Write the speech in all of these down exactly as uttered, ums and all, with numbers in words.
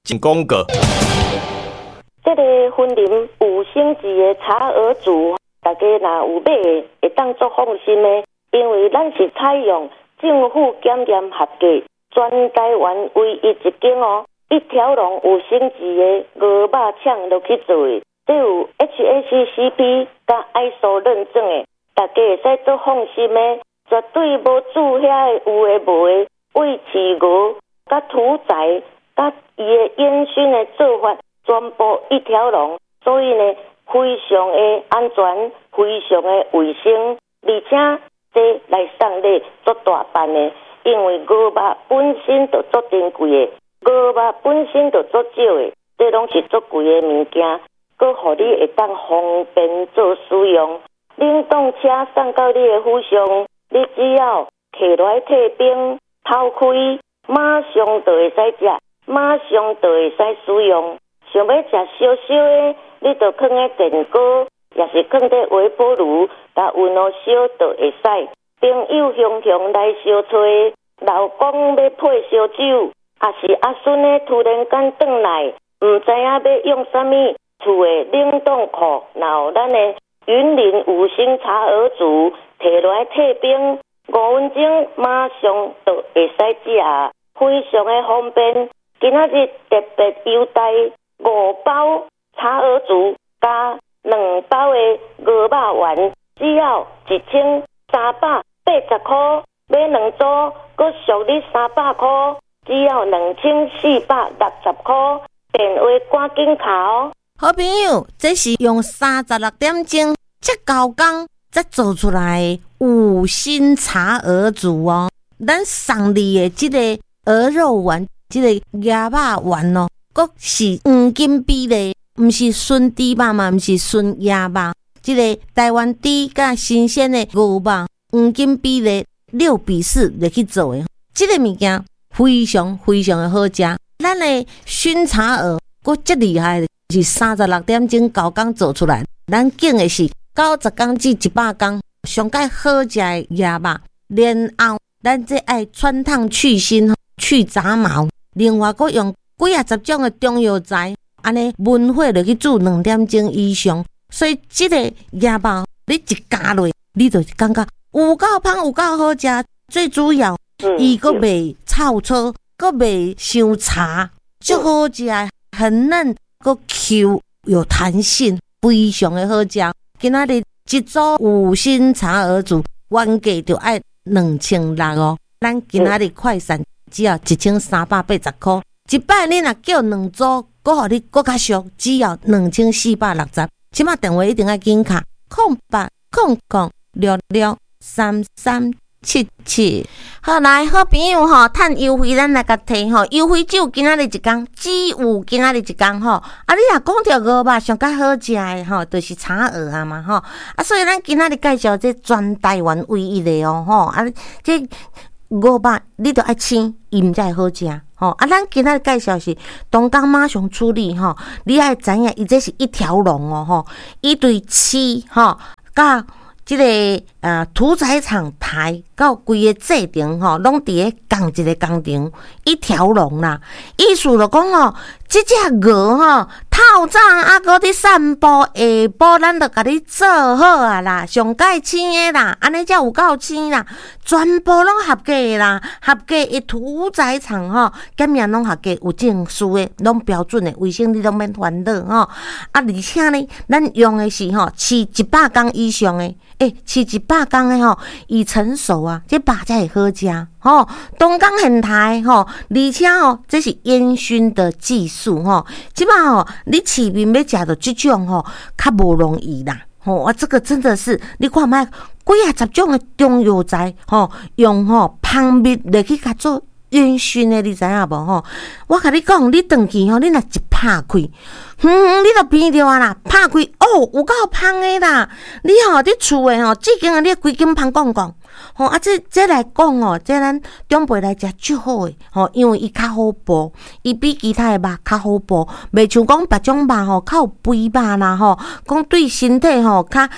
请公告。 这个分林五星级的茶鹅组，大家若有买的，会当作放心的，因为咱是采用政府检验合格，全台湾唯一一间哦，一条龙五星级的鹅肉肠落去做的，这有 H A C C P 甲 I S O 认证的，大家会使做放心的，绝对无注遐有诶无诶喂饲鹅、甲屠宰、甲伊诶烟熏的做法。全部一条龙，所以呢，非常的安全，非常的卫生，而且这来送礼做大办的，因为鹅肉本身就做珍贵的，鹅肉本身就做少的，这拢是做贵的物件，佮互你会当方便做使用。冷冻车送到你的府上，你只要摕来退冰，剖开，马上就会使食，马上就会使使用。想要食烧烧的，你就放在电锅，也是放在微波炉，甲温度烧就会使。朋友雄雄来烧吹，老公要配烧酒，也是阿孙呢突然间转来，唔知影要用啥物厝的冷冻库，然后咱的云林五星茶鹅组摕来退冰，五分钟马上就会使食，非常的方便。今仔日特别优待。五包茶鹅组加两包的鹅肉丸，只要一千三百八十块，买两组，佮属你三百块，只要两千四百六十块。电话赶紧卡哦！ 好朋友，这是用三十六点钟这高工才做出来的五星茶鹅组哦。咱送你的这个鹅肉丸，这个鸭肉丸哦。佫是黄金比例，毋是纯猪肉嘛，毋是纯鸭肉，即、這个台湾猪甲新鲜的牛肉，黄金比例六比四来去做的。即、這個物件非常非常的好食。咱的熏茶鹅，佫足厲害的，是三十六點鐘九工做出來。咱揀的是九十工至一百工，上介好食的鸭肉。然後咱這愛穿燙去腥、去雜毛，另外佫用。幾啊十種的中藥材，安尼文火落去煮兩點鐘以上，所以這個鴨肉你一加落，你就感覺有夠香有夠好食。最主要，伊個袂臭臭，個袂傷茶，足好食，很嫩，個 Q 有彈性，非常的好食。今仔日一組五星茶鵝組，原價就要兩千六哦，咱今仔日快閃只要一千三百八十塊。一擺你若叫兩組，佫互你佫較俗，只要兩千四百六十。即馬電話一定要緊卡，空八空空六六三三七七。好來，好朋友吼，趁優惠咱來甲摕吼，優惠只有今仔日一工，只有今仔日一工吼。啊，你若講到鵝肉上較好食的吼，就是茶鵝啊嘛吼。啊，所以咱今仔日介紹這全台灣唯一的哦吼。啊，這鵝肉你著愛青，伊毋才會好食。吼、哦、啊！咱今仔介紹是東港馬上處理吼、哦，你愛知影，伊這是一條龍哦吼，伊對飼吼，甲即個呃屠宰場台到規個制定吼，攏佇咧共一個工程一條龍啦。意思就講吼，即隻鵝吼，透早啊，擱佇散步，下晡咱就甲你做好啊啦，上蓋青的啦，安尼才有夠青啦，全部攏合格的啦，合格的屠宰場吼，檢驗攏合格，有證書的，攏標準的，衛生你攏免煩惱吼。啊，而且呢，咱用的是吼，飼一百工以上的，誒、欸，飼一百工的吼，伊成熟啊，這肉才會好食吼。東港現台吼，而且吼，這是煙燻的技術吼，即擺吼，你市面要食到這種吼，較無容易啦。吼、哦，啊，這個真的是你看賣幾啊十種的中藥材吼，用吼蜂蜜來去甲做煙燻的，你知影無吼？我甲你講，你轉去吼，你若一拍開，哼、嗯，你就變着啊啦，拍開哦，有夠香的啦。你吼佇厝的吼，至今啊，你規間香講講。吼、哦、啊，這這來講哦，這咱長輩來食最好誒，吼、哦，因為伊較好補，伊比其他誒肉較好補，袂像講別種肉吼較有肥肉啦吼，講對身體吼較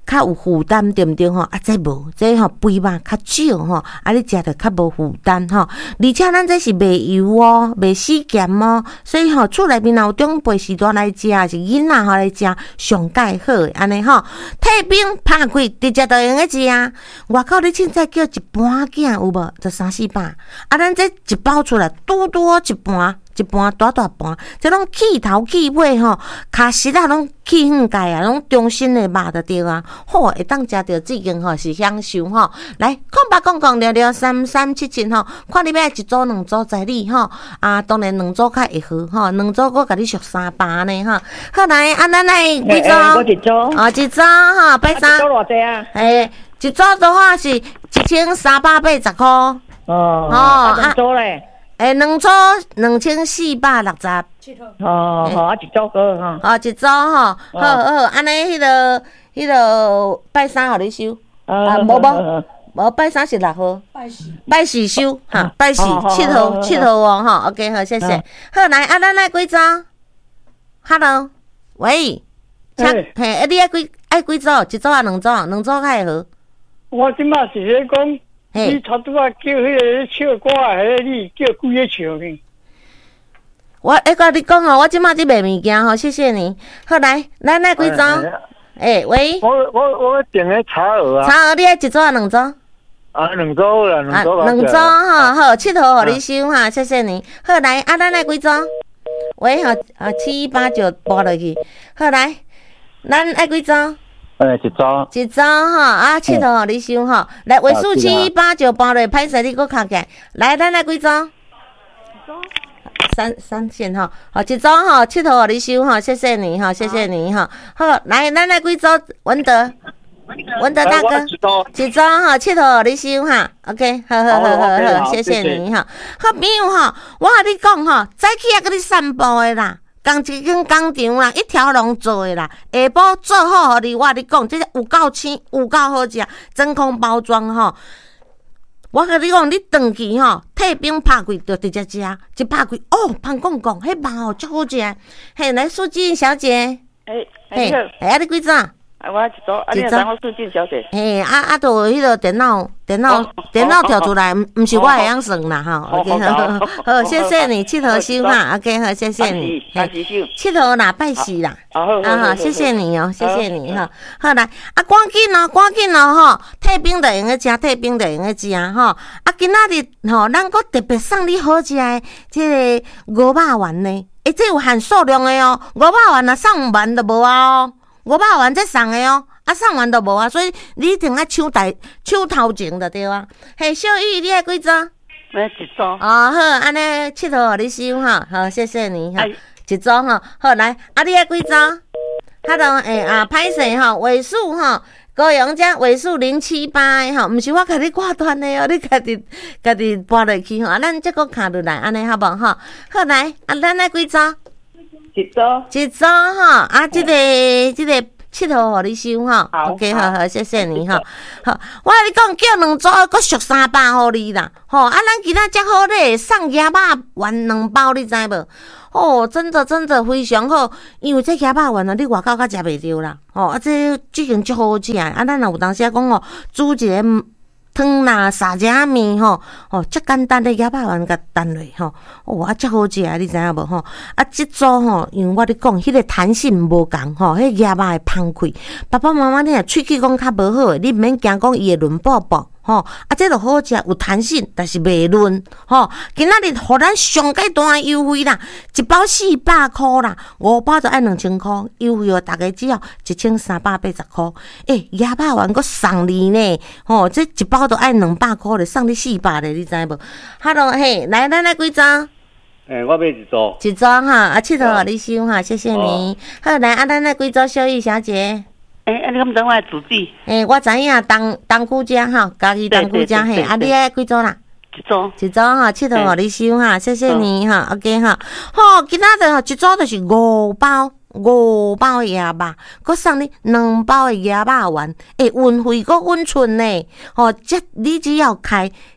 较有负担，对毋对吼？啊，这无，这吼肥肉较少吼，啊，你食着较无负担吼。而且咱这是袂油哦，袂死咸哦，所以吼厝内面若有长辈时段来食，是囡仔吼来食，上介好诶，安尼吼。退冰拍开，直接就用个食。外口你凊彩叫一盘囝有无？就三四百。啊，咱这一包出来，拄拄一盘。一盘大大盘，这拢起头起尾吼，卡实啊拢起远界啊，拢中心的肉就对啊。好，会当食着这间吼是享受吼。来，空白讲讲聊聊三三七七吼，看你要一组两组在你吼，啊，当然两组较会好吼，两组我甲你俗三百呢吼。好来，啊，咱来几组？ 我一组。 哦，一组吼，八三。 一组偌济啊？ 诶，一组的话是一千三百八十块。哦。 哦。啊，两组咧？ 诶，两组两千四百六十。 哦，好，啊，一组好哈。 哦，一组吼，好好，安尼迄个迄个拜三互你收，啊，无无无拜三是六号，拜四拜四收哈，拜四七号七号哦吼 ，OK 好，谢谢。好来，啊，咱来几组 ？Hello， 喂，请嘿，啊，你爱几爱几组？一组啊，两组，两组较会好。 我即马是咧讲。你头拄啊叫迄个唱歌啊，迄个你叫几个唱呢？ 我会甲你讲哦，我即马伫卖物件吼，谢谢你。好来，咱来几组？诶，喂。 我我我订个茶鹅啊。 茶鹅，你爱一组啊，两组？ 啊，两组啦，两组。 两组吼，好，七号互你收哈，谢谢你。好来，啊，咱来几组？喂，吼，啊，七八九拨落去。好来，咱爱几组？ 诶，一组， 一组吼，啊，七号互你收吼。来，尾数七八九包落，歹势你搁卡起来。来，咱来几组？三三线吼，好，一组吼，七号互你收吼，谢谢你吼，谢谢你吼。好，来，咱来几组？文德，文德大哥，一组吼，七号互你收哈。OK， 好好好好好，谢谢你吼。好朋友吼，我甲你讲吼，早起啊，甲你散步的啦。工一间工厂啦，一条龙做诶啦，下晡做好互你，我甲你讲，这有够鲜，有够好食，真空包装吼。我甲你讲，你转去吼，退冰拍开就直接食，一拍开哦，香讲讲，迄肉哦，足好食。嘿，来苏静小姐， 诶， 嘿，哎，啊，你几张？ 啊，我一组，啊，你等我苏静小姐。 嘿，啊啊，都迄个电脑。电脑电脑跳出来，毋是我会晓算啦吼。OK， 好，好，谢谢你，七头收哈。OK， 好，谢谢你。七头啦，拜四啦。啊好，谢谢你哦，谢谢你哈。好来，啊，赶紧哦，赶紧哦吼，退冰就用个食，退冰就用个食吼。啊，今仔日吼，咱阁特别送你好食的这个五肉丸呢。诶，这有限数量的哦，五肉丸啊送完就无啊哦，五肉丸这送的哦。啊，送完都无啊，所以你一定爱抢台抢头前就对啊。嘿，小玉，你爱几组？ 我一组。 哦，好，安尼七号互你收哈，好，谢谢你哈，一组哈，好来，啊，你爱几组？哈喽，诶啊，歹势吼，尾数吼，高阳遮尾数零七八的吼，毋是我甲你挂断的哦，你家己家己拨落去吼，啊，咱这个卡落来，安尼好无吼？好来，啊，咱爱几组？ 一组。 一组吼，啊，这个这个。七号互你收吼 ，OK， 好好，谢谢你吼。好，我甲你讲，叫两组，搁俗三百互你啦。吼，啊，咱今仔遮好咧，送鸭肉丸两包，你知无？哦，真的真的非常好，因为这鸭肉丸啊，你外口较食袂着啦。哦，啊，这最近足好食啊，咱若有当时啊讲哦，煮一个汤啦、沙茶面吼，哦，遮简单的鸭肉丸甲蛋落吼，哦，啊，遮好食啊，你知影无吼？啊，即组吼，因为我咧讲，迄个弹性无共吼，迄鸭肉会芳开。爸爸妈妈你若喙齿讲较无好，你毋免惊讲伊会润爆爆。吼，啊，这就好食，有弹性，但是袂润。吼，今仔日互咱上介大优惠啦，一包四百箍啦，五包就爱两千箍，优惠哦，大家只要一千三百八十箍。诶、欸，鸭肉丸阁送你呢，吼，这一包都爱两百箍咧，送你四百咧，你知无？哈喽，嘿，来，咱来几张？ 诶、欸，我买一组。 一张哈，啊，七头互你收哈，谢谢你。好，来，啊，咱来几组？小玉小姐。 诶、欸，啊，你敢知我的主旨？ 诶、欸，我知影东东区遮吼，家己东区遮嘿，啊，你爱几组啦？ 一组， 一组吼，七头互你收哈，谢谢你哈 ，OK 哈。好，今仔日吼一组就是五包五包鸭肉，佮送你两包的鸭肉丸，诶、欸，运费佮稳存呢。吼，这你只要开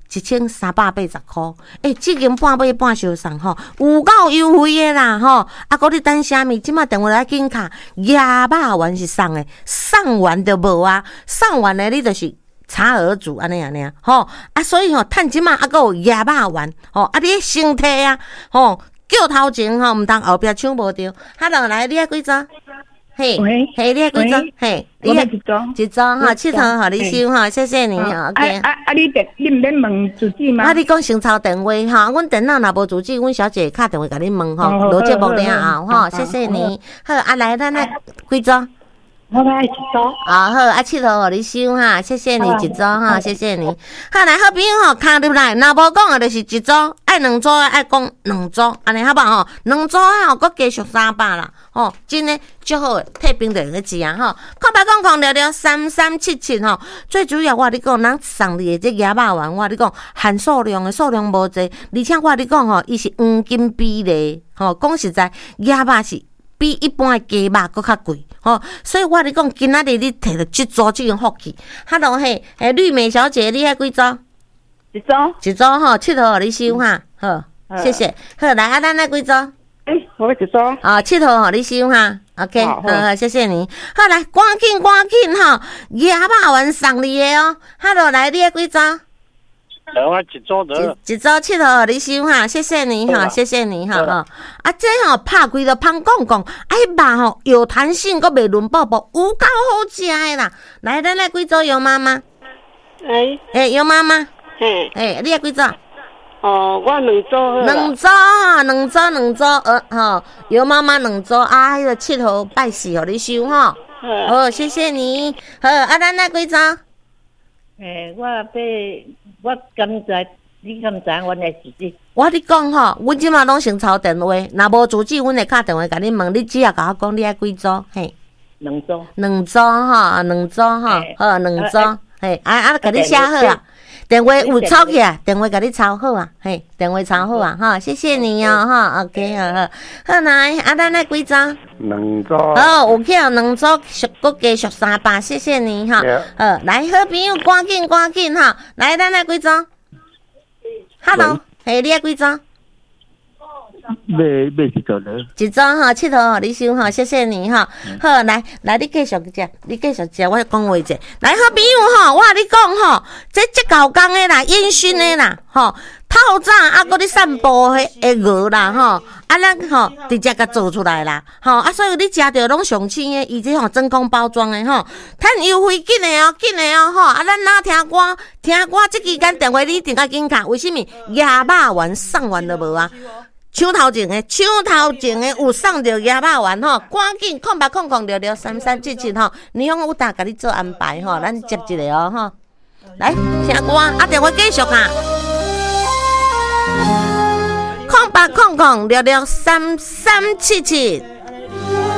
一千三百八十块，诶、欸，至今半买半相送吼，有够优惠的啦吼！啊，搁你等啥物？即马电话来紧卡，鸭肉丸是送的，送完就无啊，送完的你就是茶鹅煮安尼安尼吼啊，所以吼，趁即马啊，搁有鸭肉丸吼，啊，你身体啊吼，叫头前吼，毋通后壁抢无着。哈喽，来，你爱几张？嘿，嘿，你几张？嘿， 你一张， 一张哈，七头互你收哈，谢谢你哈。 啊啊啊！你电你毋免问主机吗？ 啊，你讲先抄电话哈，阮电脑若无主机，阮小姐敲电话甲你问吼，落节目了后吼，谢谢你。好，啊来，咱来几张？ 我来一张。 啊好，啊七头互你收哈，谢谢你一张哈，谢谢你。好来，好朋友吼，敲入来，若无讲啊，就是一组，爱两组爱讲两组，安尼好不好吼？两组吼，搁加续三百啦。吼，真诶，足好诶，退兵就用个钱啊！吼，空白空空聊聊三三七七吼，最主要我跟你讲，咱送你诶这鸭肉丸，我跟你讲含数量诶，数量无济，而且我跟你讲吼，伊是黄金比例，吼，讲实在，鸭肉是比一般诶鸡肉搁较贵，吼，所以我跟你讲，今仔日你摕到即组即种福气，哈喽嘿，诶，绿美小姐，你爱几组？ 一组， 一组吼，七号互你收哈，好，谢谢，好，来啊，咱来几组？ 诶，我一组。 啊，七号互你收哈 ，OK， 好好，谢谢你。好来，赶紧赶紧吼，鸭肉丸送你的哦。哈喽，来你的几组？ 来我一组得。 一组七号互你收哈，谢谢你哈，谢谢你哈哈。啊，这吼拍开就芳讲讲，啊，迄肉吼有弹性，阁袂润爆爆，有够好食的啦。来，咱来几组杨妈妈？ 诶诶，杨妈妈， 嘿， 诶，你的几组？ 哦，我两组。 两组哈，两组两组，呃吼，姚妈妈两组啊，迄个七号拜四互你收吼。好，谢谢你。好，啊，咱来几组？ 诶，我要，我敢知，你敢知阮的主旨？ 我你讲吼，阮即马拢先抄电话，若无主旨，阮会敲电话甲你问，你只要甲我讲你爱几组？嘿， 两组。 两组吼，两组吼，好，两组，嘿，啊啊，甲你写好啊。电话有抄起啊，电话甲你抄好啊，嘿，电话抄好啊，哈，谢谢你哦，哈 ，OK， 好好，好来，啊，咱来几张？ 两组。 好，有去两组，续搁加续三百，谢谢你哈。好，来，好朋友，赶紧赶紧哈，来，咱来几张 ？Hello， 嘿，你爱几张？ 买买一组呢？ 一组哈，七号互你收哈，谢谢你哈。好，来来，你继续食，你继续食，我讲话者。来，好朋友吼，我甲你讲吼，这这高工的啦，烟熏的啦，吼，透早啊，搁咧散步迄个鹅啦，吼，啊，咱吼直接甲做出来啦，吼，啊，所以你食着拢上新的，伊这吼真空包装的吼，趁优惠紧的哦，紧的哦，吼，啊，咱哪听歌，听歌这期间电话你一定较紧卡，为什么？鸭肉丸送完了无啊？抢头前的，抢头前的有送着鸭肉丸吼，赶紧空白空空聊聊三三七七吼，你用有达甲你做安排吼，咱接一个哦吼，来听歌，啊电话继续啊，空白空空聊聊三三七七。